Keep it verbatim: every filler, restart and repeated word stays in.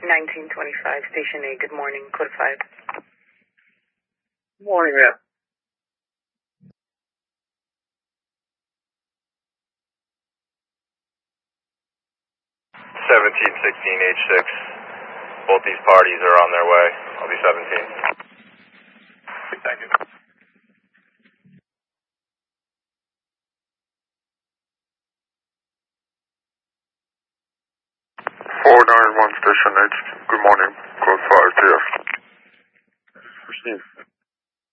nineteen twenty-five, Station A, good morning, code five. Good morning, ma'am. seventeen sixteen H six. Both these parties are on their way. I'll be seventeen. Thank you. four nine one Station H, good morning, code five T F. Received.